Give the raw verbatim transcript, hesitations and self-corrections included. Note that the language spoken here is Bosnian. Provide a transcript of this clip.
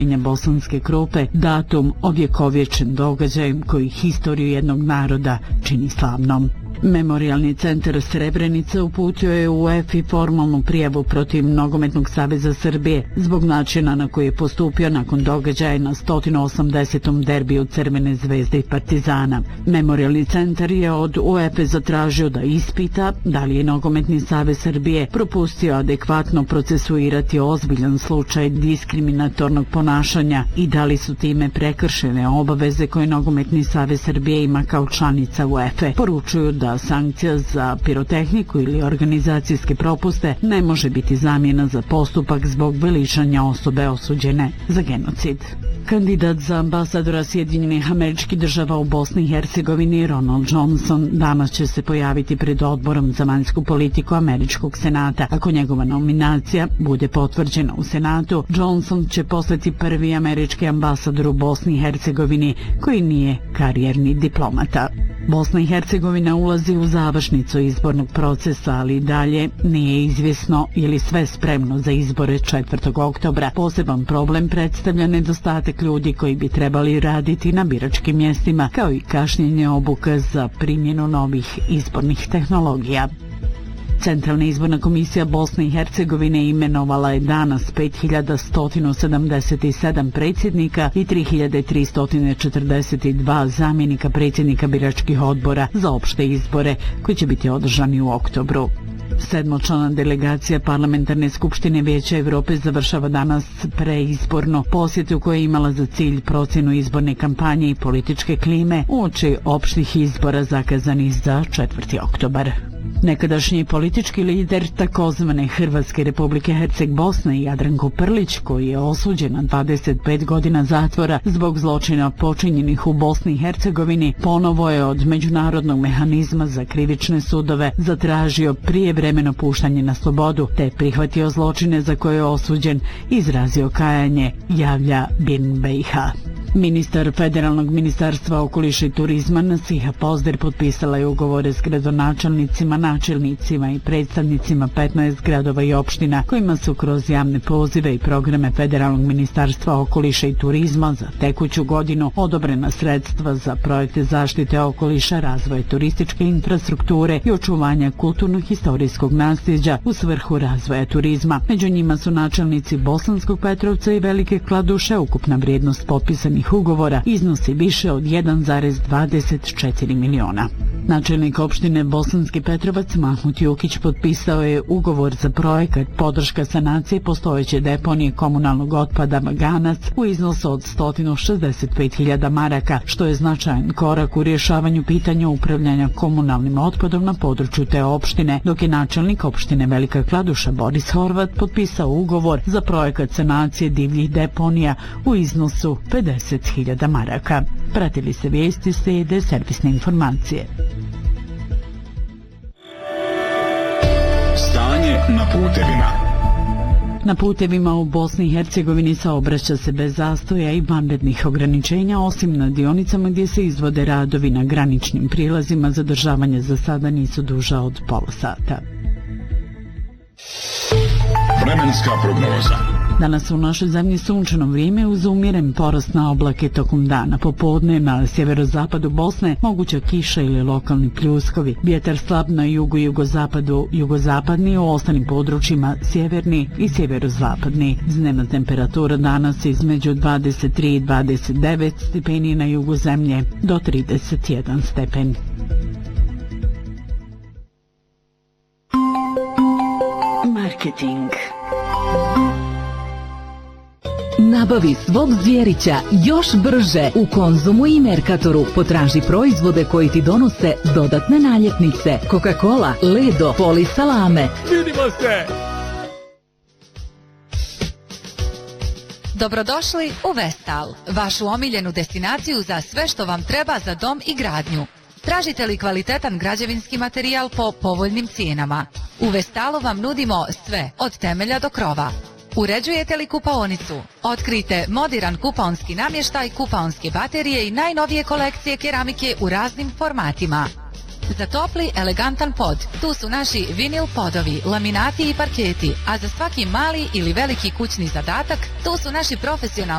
Bosanske Krope, datum ovjekovječen događajem koji historiju jednog naroda čini slavnom. Memorijalni centar Srebrenica uputio je u UEFA formalnu prijavu protiv Nogometnog saveza Srbije zbog načina na koji je postupio nakon događaja na sto osamdesetom derbiju Crvene zvezde i Partizana. Memorijalni centar je od UEFA zatražio da ispita da li je Nogometni savez Srbije propustio adekvatno procesuirati ozbiljan slučaj diskriminatornog ponašanja i da li su time prekršene obaveze koje Nogometni savez Srbije ima kao članica UEFA. Poručuju da sankcija za pirotehniku ili organizacijske propuste ne može biti zamjena za postupak zbog veličanja osobe osuđene za genocid. Kandidat za ambasadora Sjedinjenih Američkih Država u Bosni i Hercegovini Ronald Johnson danas će se pojaviti pred odborom za vanjsku politiku Američkog senata. Ako njegova nominacija bude potvrđena u Senatu, Johnson će postati prvi američki ambasador u Bosni i Hercegovini koji nije karijerni diplomata. Bosna i Hercegovina ulazi u završnicu izbornog procesa, ali i dalje nije izvjesno ili sve spremno za izbore četvrtog oktobra. Poseban problem predstavlja nedostatak ljudi koji bi trebali raditi na biračkim mjestima, kao i kašnjenje obuka za primjenu novih izbornih tehnologija. Centralna izborna komisija Bosne i Hercegovine imenovala je danas pet hiljada sto sedamdeset sedam predsjednika i tri hiljade tristo četrdeset dva zamjenika predsjednika biračkih odbora za opšte izbore koji će biti održani u oktobru. Sedmočlana delegacija Parlamentarne skupštine Vijeća Evrope završava danas preizbornu posjetu koja je imala za cilj procjenu izborne kampanje i političke klime uoči opštih izbora zakazanih za četvrti oktobar. Nekadašnji politički lider takozvane Hrvatske Republike Herceg Bosne Jadranko Prlić, koji je osuđen na dvadeset pet godina zatvora zbog zločina počinjenih u Bosni i Hercegovini, ponovo je od Međunarodnog mehanizma za krivične sudove zatražio prijevremeno puštanje na slobodu, te prihvatio zločine za koje je osuđen i izrazio kajanje, javlja Bin B i H. Ministar Federalnog ministarstva okoliša i turizma Nasiha Pozder potpisala je ugovore s gradonačelnicima, načelnicima i predstavnicima petnaest gradova i opština kojima su kroz javne pozive i programe Federalnog ministarstva okoliša i turizma za tekuću godinu odobrena sredstva za projekte zaštite okoliša, razvoja turističke infrastrukture i očuvanja kulturno-historijskog nasljeđa u svrhu razvoja turizma. Među njima su načelnici Bosanskog Petrovca i Velike Kladuše. Ukupna vrijednost potpisanih ugovora iznosi više od jedan zarez dvadeset četiri miliona. Načelnik opštine Bosanski Petrovac Mahmut Jukić potpisao je ugovor za projekat podrška sanacije postojeće deponije komunalnog otpada Vaganac u iznosu od sto šezdeset pet hiljada maraka, što je značajan korak u rješavanju pitanja upravljanja komunalnim otpadom na području te opštine, dok je načelnik opštine Velika Kladuša Boris Horvat potpisao ugovor za projekat sanacije divljih deponija u iznosu pedeset hiljada maraka. Pratili se vijesti, slijede servisne informacije. Stanje na putevima. Na putevima u Bosni i Hercegovini saobraća se bez zastoja i vanrednih ograničenja, osim na dionicama gdje se izvode radovi na graničnim prilazima. Zadržavanja za sada nisu duža od pola sata. Vremenska prognoza. Danas u našoj zemlji sunčano vrijeme uz umjeren porast na oblake tokom dana. Popodne na sjeverozapadu Bosne moguća kiša ili lokalni pljuskovi. Vjetar slab na jugu i jugozapadu, jugozapadni, u ostalim područjima sjeverni i sjeverozapadni. Dnevna temperatura danas između dvadeset tri i dvadeset devet stepeni, na jugu zemlje do trideset jedan stepen. Marketing. Nabavi svog zvjerića još brže u Konzumu i Merkatoru. Potraži proizvode koji ti donose dodatne naljepnice. Coca-Cola, Ledo, Poli salame. Vidimo se! Dobrodošli u Vestal, vašu omiljenu destinaciju za sve što vam treba za dom i gradnju. Tražite li kvalitetan građevinski materijal po povoljnim cijenama? U Vestalu vam nudimo sve, od temelja do krova. Uređujete li kupaonicu? Otkrijte moderan kupaonski namještaj, kupaonske baterije i najnovije kolekcije keramike u raznim formatima. Za topli, elegantan pod, tu su naši vinil podovi, laminati i parketi, a za svaki mali ili veliki kućni zadatak, tu su naši profesionalni